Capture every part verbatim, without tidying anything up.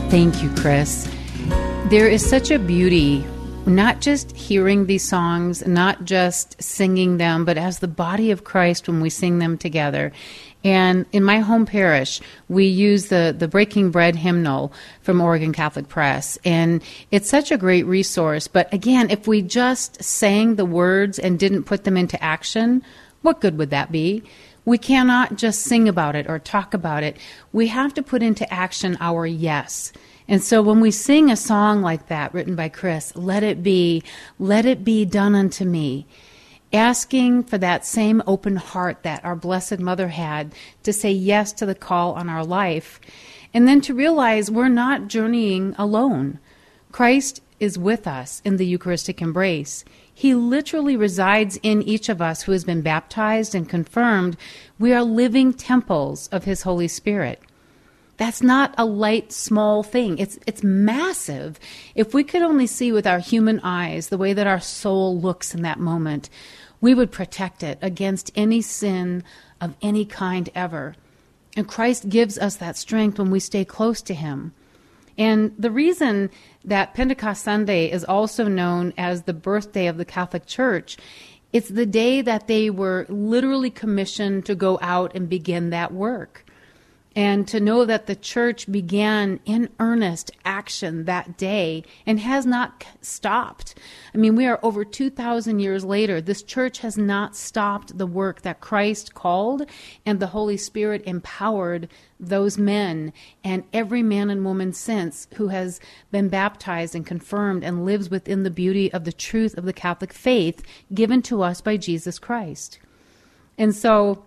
Thank you, Chris. There is such a beauty, not just hearing these songs, not just singing them, but as the body of Christ when we sing them together. And in my home parish, we use the, the Breaking Bread hymnal from Oregon Catholic Press. And it's such a great resource. But again, if we just sang the words and didn't put them into action, what good would that be? We cannot just sing about it or talk about it. We have to put into action our yes. And so when we sing a song like that, written by Chris, let it be, let it be done unto me, asking for that same open heart that our Blessed Mother had to say yes to the call on our life, and then to realize we're not journeying alone. Christ is with us in the Eucharistic embrace. He literally resides in each of us who has been baptized and confirmed. We are living temples of His Holy Spirit. That's not a light, small thing. It's it's massive. If we could only see with our human eyes the way that our soul looks in that moment, we would protect it against any sin of any kind ever. And Christ gives us that strength when we stay close to Him. And the reason that Pentecost Sunday is also known as the birthday of the Catholic Church, it's the day that they were literally commissioned to go out and begin that work. And to know that the church began in earnest action that day and has not stopped. I mean, we are over two thousand years later. This church has not stopped the work that Christ called, and the Holy Spirit empowered those men and every man and woman since who has been baptized and confirmed and lives within the beauty of the truth of the Catholic faith given to us by Jesus Christ. And so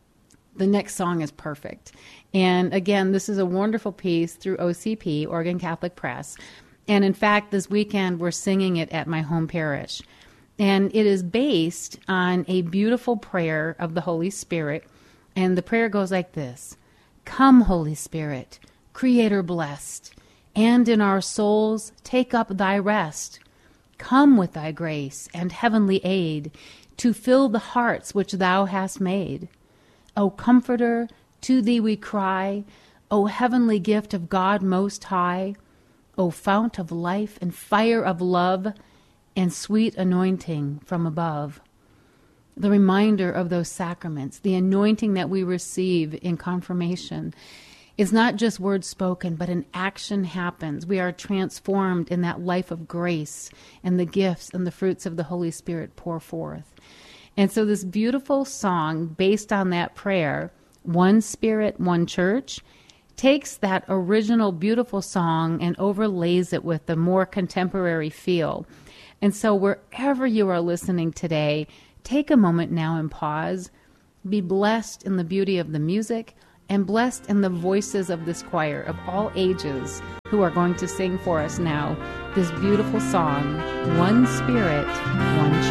the next song is perfect. And again, this is a wonderful piece through O C P, Oregon Catholic Press. And in fact, this weekend we're singing it at my home parish. And it is based on a beautiful prayer of the Holy Spirit. And the prayer goes like this: Come, Holy Spirit, Creator blessed, and in our souls take up thy rest. Come with thy grace and heavenly aid to fill the hearts which thou hast made. O Comforter, to thee we cry, O heavenly gift of God most high, O fount of life and fire of love, and sweet anointing from above. The reminder of those sacraments, the anointing that we receive in confirmation, is not just words spoken, but an action happens. We are transformed in that life of grace, and the gifts and the fruits of the Holy Spirit pour forth. And so this beautiful song based on that prayer, One Spirit, One Church, takes that original beautiful song and overlays it with the more contemporary feel. And so wherever you are listening today, take a moment now and pause. Be blessed in the beauty of the music and blessed in the voices of this choir of all ages who are going to sing for us now this beautiful song, One Spirit, One Church.